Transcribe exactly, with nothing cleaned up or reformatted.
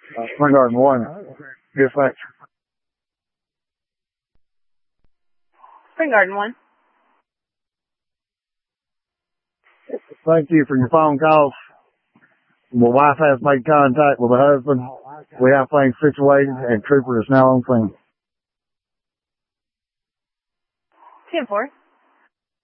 Uh, Spring Garden one. Dispatch. Spring Garden one. Thank you for your phone calls. My wife has made contact with her husband. We have things situated, and Trooper is now on scene. ten four.